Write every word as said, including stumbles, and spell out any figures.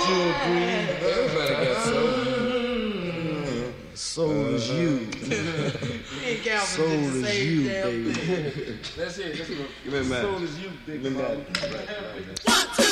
you agree? Everybody got soul. Soul is you. Me and Calvin Soul did the is same you, damn baby. thing. That's it. That's it. Give me that. Soul is you, big Give me brother. that. One, two,